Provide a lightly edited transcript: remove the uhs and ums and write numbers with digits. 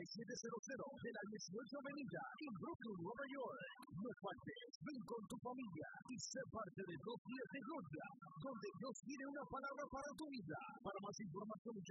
de la 18 Avenida en Brooklyn, Nueva York. No faltes, ven con tu familia y sé parte de 2 días de gloria, donde Dios tiene una palabra para tu vida. Para más información,